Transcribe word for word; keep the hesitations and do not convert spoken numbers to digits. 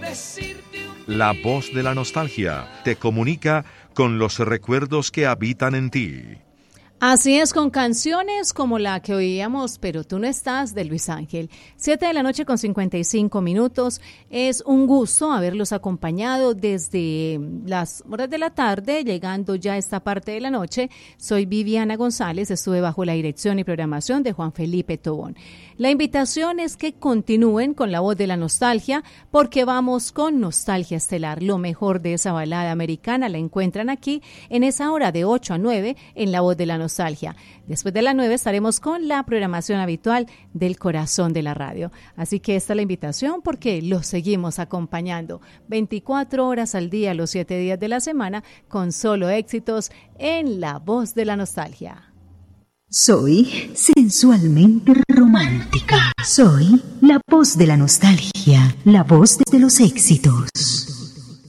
La voz de la nostalgia te comunica con los recuerdos que habitan en ti. Así es, con canciones como la que oíamos, Pero tú no estás, de Luis Ángel. Siete de la noche con cincuenta y cinco minutos. Es un gusto haberlos acompañado desde las horas de la tarde, llegando ya a esta parte de la noche. Soy Viviana González, estuve bajo la dirección y programación de Juan Felipe Tobón. La invitación es que continúen con la voz de la nostalgia, porque vamos con Nostalgia Estelar. Lo mejor de esa balada americana la encuentran aquí en esa hora de ocho a nueve en la voz de la nostalgia. Nostalgia. Después de las nueve estaremos con la programación habitual del corazón de la radio. Así que esta es la invitación porque los seguimos acompañando veinticuatro horas al día, los siete días de la semana, con solo éxitos en la voz de la nostalgia. Soy sensualmente romántica. Soy la voz de la nostalgia, la voz de los éxitos.